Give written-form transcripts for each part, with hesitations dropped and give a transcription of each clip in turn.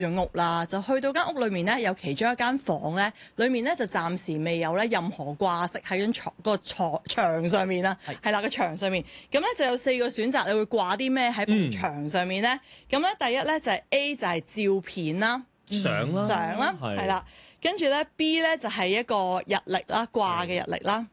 屋啦，就去到間屋裏面咧，有其中一間房咧，裏面咧就暫時未有咧任何掛飾喺張牆上面啦，係啦個牆上面，咁咧就有4個選擇，你會掛啲咩喺埲牆上面咧？咁咧第一咧就係 A 就係照片啦， 相啦， 係啦，跟住咧 B 咧就係一個日曆啦，掛嘅日曆啦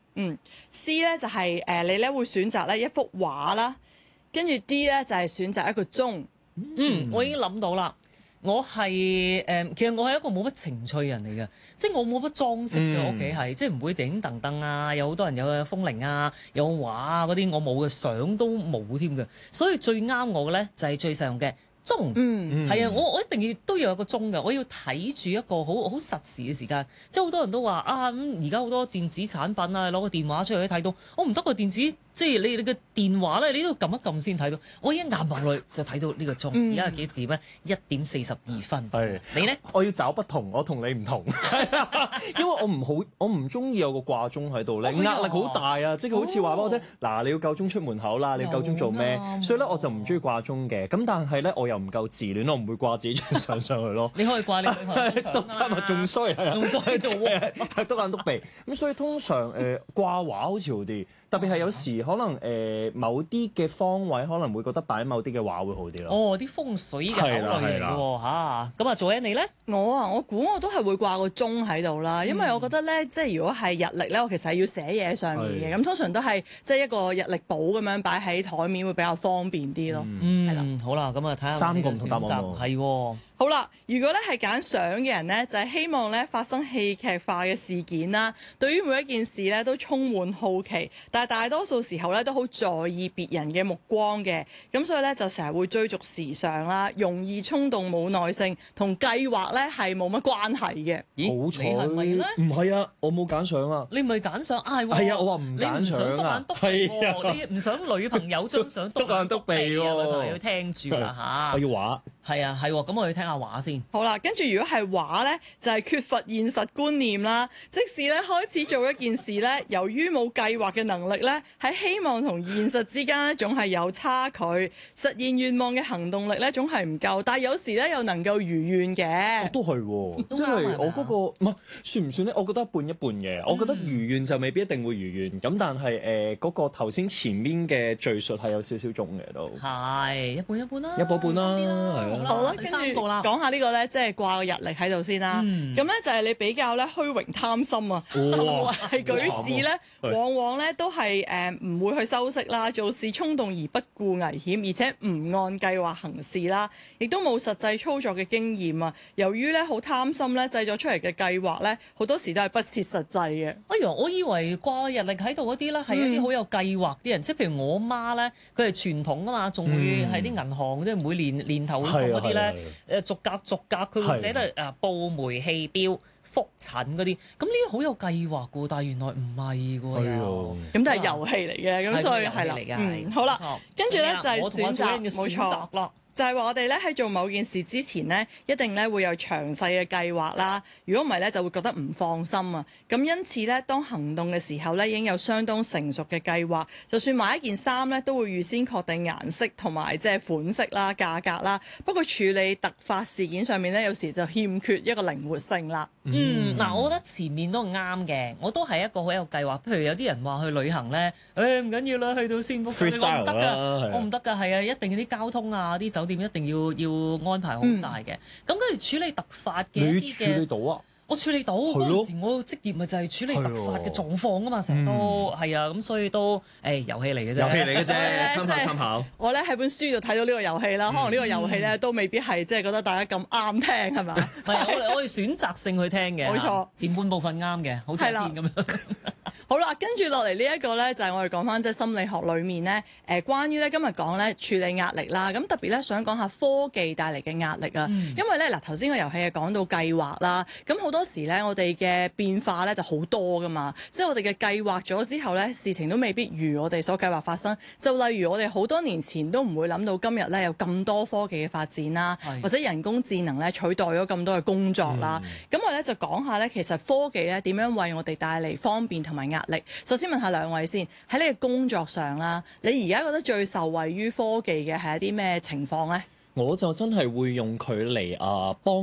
，C 咧就係你咧會選擇咧一幅畫啦，跟住 D 咧就係選擇一個鐘。 我已經諗到啦。我係其實我係一個冇乜情趣人嚟嘅，即係我冇乜裝飾嘅屋企係，即係唔會頂燈燈啊，有好多人有風鈴啊，有畫啊嗰啲，我冇嘅，相都冇添嘅，所以最啱我嘅咧就係最實用嘅鐘，係啊，我一定都要有個鐘嘅，我要睇住一個好實時嘅時間，即係好多人都話啊咁而家好多電子產品啊，攞個電話出嚟都睇到，我唔得個電子。即係你嘅電話咧，你都要撳一撳先睇到。我一眼望落去就睇到呢個鐘，而家係幾點咧？1:42。 係你咧？ 我要找不同，我同你唔同，因為我唔中意有個掛鐘喺度咧，壓力好大啊！即係好似話俾我聽，嗱你要夠鐘出門口啦，你要夠鐘做咩？所以咧我就唔中意掛鐘嘅。咁但係咧我又唔夠自戀，我唔會掛自己張相上去咯。 你可以掛你女朋友張相啊！ 仲衰係啊！ 仲衰喺度喎， 係篤眼篤鼻。咁所以通常掛畫好似好啲。特別係有時可能某啲嘅方位可能會覺得擺某啲嘅畫會好啲咯。 哦，啲風水嘅考慮嚟嘅喎嚇。咁啊，做緊你咧？ 我估我都係會掛個鐘喺度啦，因為我覺得咧，即係如果係日曆咧，我其實係要寫嘢上面嘅，咁通常都係即係一個日曆簿咁樣擺喺台面會比較方便啲咯。係啦， 好啦，咁啊睇下 3個唔同答案喎。 係喎。好啦，如果咧係揀相嘅人咧，就係希望咧發生戲劇化嘅事件啦。對於每一件事咧都充滿好奇，但係大多數時候咧都好在意別人嘅目光嘅，咁所以咧就成日會追逐時尚啦，容易衝動冇耐性，同計劃咧係冇乜關係嘅。 咦？ 好彩你係咪咧？ 唔係啊，我冇揀相啊。 你唔係揀相啊？係喎。 係啊，我話唔揀相啊。 係啊，你唔想女朋友張相篤眼篤鼻喎？女朋友要聽住啦嚇。 我要畫。 係啊，係喎，咁我要聽下畫先。 好啦，跟住如果係畫呢，就係缺乏現實觀念啦。即使咧開始做一件事呢，由於冇計劃嘅能力呢，喺希望同現實之間呢，總係有差距。實現願望嘅行動力呢，總係唔夠，但係有時呢，又能夠如願嘅。 都係喎，即係我嗰個唔係算唔算咧？我覺得一半一半嘅。我覺得如願就未必一定會如願，咁但係嗰個頭先前面嘅敘述係有少少中嘅都。 係一半一半啦， 一半一半啦，係啊。 好啦，跟住講下呢個咧，即係掛個日曆喺度先啦。咁咧就係你比較咧虛榮貪心啊，行為舉止咧，往往咧都係唔會去修飾啦，做事衝動而不顧危險，而且唔按計劃行事啦，亦都冇實際操作嘅經驗啊。由於咧好貪心咧，製作出嚟嘅計劃咧，好多時都係不切實際嘅。 哎呀，我以為掛日曆喺度嗰啲咧係一啲好有計劃啲人，即係譬如我媽咧，佢係傳統啊嘛，仲會喺啲銀行即係每年頭會送嗰啲咧，逐格佢會寫得報煤氣標、覆診嗰啲，咁呢啲好有計劃㗎，但係原來唔係㗎。 咁都係遊戲嚟嘅，咁所以係啦。好啦，跟住咧就係選擇，冇錯啦。就係話我哋咧喺做某件事之前呢，一定咧會有詳細嘅計劃啦。如果唔係咧，就會覺得唔放心啊。咁因此咧，當行動嘅時候咧，已經有相當成熟嘅計劃。就算買一件衫咧，都會預先確定顏色同埋即係款式啦、價格啦。不過處理突發事件上面咧，有時就欠缺一個靈活性啦。 嗱，我覺得前面都係啱嘅，我都係一個好有計劃。譬如有啲人話去旅行咧，唔緊要啦，去到先 book，我唔得㗎，我唔得㗎，係啊，一定啲交通啊、啲酒店一定要安排好晒嘅。咁跟住處理突發嘅一啲嘅， 你處理到啊？ 我處理到嗰陣時，我職業咪就係處理突發嘅狀況啊嘛，成日都係啊，咁所以都遊戲嚟嘅啫， 遊戲嚟嘅啫，參考。 我咧喺本書度睇到呢個遊戲啦，可能呢個遊戲咧都未必係即係覺得大家咁啱聽係嘛？ 係我哋選擇性去聽嘅， 冇錯， 前半部分啱嘅，好正面咁樣。 好啦，跟住落嚟呢一個咧，就係我哋講翻即係心理學裏面咧，關於咧今日講咧處理壓力啦，咁特別咧想講下科技帶嚟嘅壓力啊，因為咧嗱頭先個遊戲係講到計劃啦，咁好多時咧我哋嘅變化咧就好多噶嘛，即係我哋嘅計劃咗之後咧，事情都未必如我哋所計劃發生。就例如我哋好多年前都唔會諗到今日咧有咁多科技嘅發展啦，或者人工智能咧取代咗咁多嘅工作啦。咁我咧就講下咧，其實科技咧點樣為我哋帶嚟方便同埋壓力。首先問下兩位先，喺你嘅工作上啦，你而家覺得最受惠於科技嘅係一啲咩情況咧？ 我就真係會用佢嚟幫